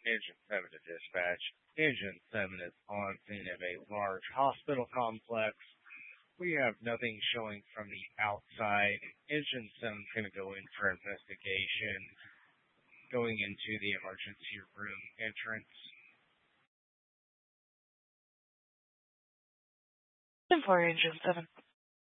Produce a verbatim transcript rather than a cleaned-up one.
Engine seven to dispatch. Engine seven is on scene of a large hospital complex. We have nothing showing from the outside. Engine seven is going to go in for investigation, going into the emergency room entrance. ten four, Engine seven.